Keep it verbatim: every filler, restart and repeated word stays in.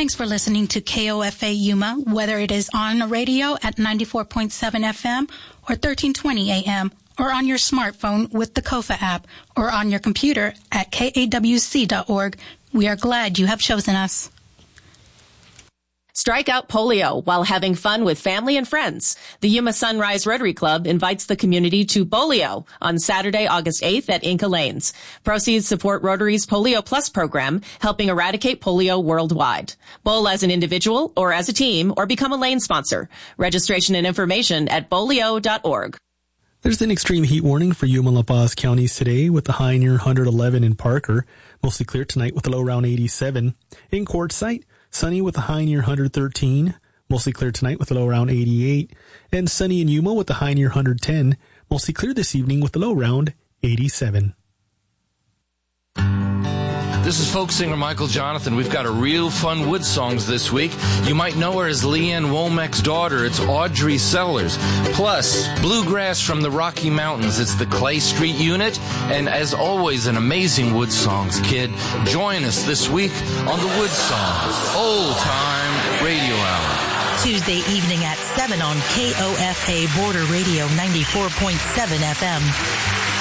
Thanks for listening to K O F A Yuma, whether it is on the radio at ninety-four point seven F M or thirteen twenty A M, or on your smartphone with the Kofa app, or on your computer at K A W C dot org. We are glad you have chosen us. Strike out polio while having fun with family and friends. The Yuma Sunrise Rotary Club invites the community to Bolio on Saturday, August eighth at Inca Lanes. Proceeds support Rotary's Polio Plus program, helping eradicate polio worldwide. Bowl as an individual or as a team, or become a lane sponsor. Registration and information at bolio dot org. There's an extreme heat warning for Yuma and La Paz counties today, with the high near one hundred eleven in Parker. Mostly clear tonight with a low around eighty-seven. In Quartzsite, sunny with a high near one hundred thirteen. Mostly clear tonight with a low around eighty-eight. And sunny in Yuma with a high near one hundred ten. Mostly clear this evening with a low around eighty-seven. This is folk singer Michael Jonathan. We've got a real fun Wood Songs this week. You might know her as Leanne Womack's daughter. It's Audrey Sellers. Plus, bluegrass from the Rocky Mountains. It's the Clay Street Unit. And as always, an amazing Wood Songs kid. Join us this week on the Wood Songs Old Time Radio Hour. Tuesday evening at seven on K O F A Border Radio ninety-four point seven F M.